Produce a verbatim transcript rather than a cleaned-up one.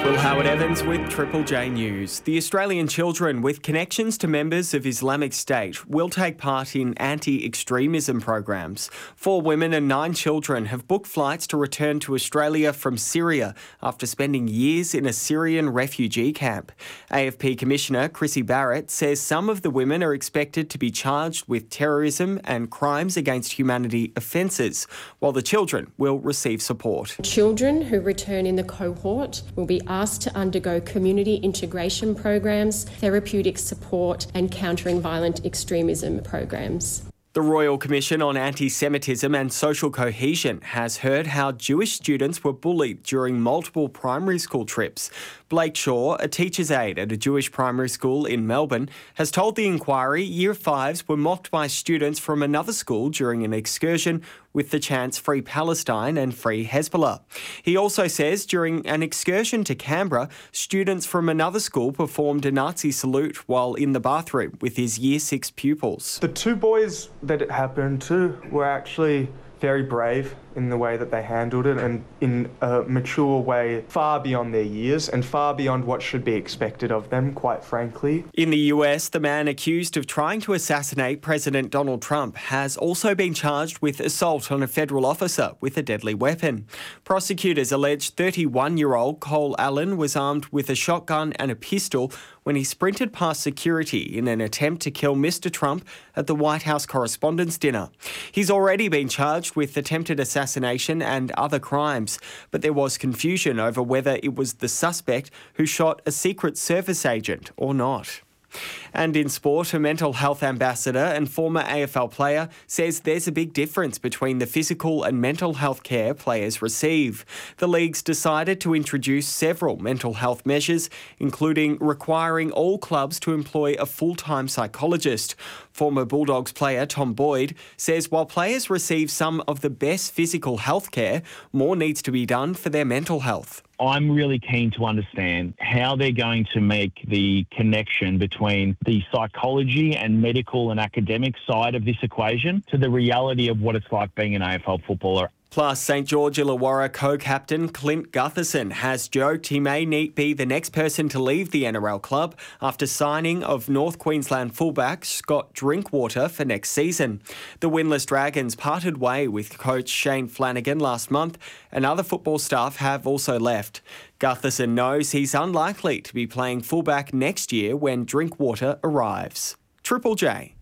Will Howard Evans with Triple J News. The Australian children with connections to members of Islamic State will take part in anti-extremism programs. Four women and nine children have booked flights to return to Australia from Syria after spending years in a Syrian refugee camp. A F P Commissioner Chrissy Barrett says some of the women are expected to be charged with terrorism and crimes against humanity offences, while the children will receive support. Children who return in the cohort will be asked to undergo community integration programs, therapeutic support and countering violent extremism programs. The Royal Commission on Anti-Semitism and Social Cohesion has heard how Jewish students were bullied during multiple primary school trips. Blake Shaw, a teacher's aide at a Jewish primary school in Melbourne, has told the inquiry Year Fives were mocked by students from another school during an excursion with the chants Free Palestine and Free Hezbollah. He also says during an excursion to Canberra, students from another school performed a Nazi salute while in the bathroom with his Year Six pupils. The two boys that it happened to were actually very brave in the way that they handled it and in a mature way far beyond their years and far beyond what should be expected of them, quite frankly. In the U S, the man accused of trying to assassinate President Donald Trump has also been charged with assault on a federal officer with a deadly weapon. Prosecutors allege thirty-one-year-old Cole Allen was armed with a shotgun and a pistol when he sprinted past security in an attempt to kill Mister Trump at the White House Correspondents' Dinner. He's already been charged with attempted assassination and other crimes, but there was confusion over whether it was the suspect who shot a Secret Service agent or not. And in sport, a mental health ambassador and former A F L player says there's a big difference between the physical and mental health care players receive. The league's decided to introduce several mental health measures, including requiring all clubs to employ a full-time psychologist. Former Bulldogs player Tom Boyd says while players receive some of the best physical health care, more needs to be done for their mental health. I'm really keen to understand how they're going to make the connection between the psychology and medical and academic side of this equation to the reality of what it's like being an A F L footballer. Plus, St George Illawarra co-captain Clint Gutherson has joked he may need be the next person to leave the N R L club after signing of North Queensland fullback Scott Drinkwater for next season. The winless Dragons parted way with coach Shane Flanagan last month, and other football staff have also left. Gutherson knows he's unlikely to be playing fullback next year when Drinkwater arrives. Triple J.